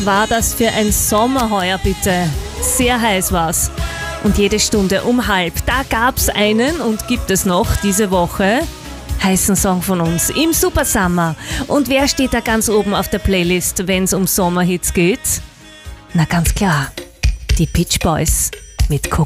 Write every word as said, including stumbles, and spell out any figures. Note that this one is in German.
war das für ein Sommer heuer bitte? Sehr heiß war's. Und jede Stunde um halb, da gab's einen und gibt es noch diese Woche heißen Song von uns im Super Summer. Und wer steht da ganz oben auf der Playlist, wenn es um Sommerhits geht? Na ganz klar, die Peach Boys mit Coco.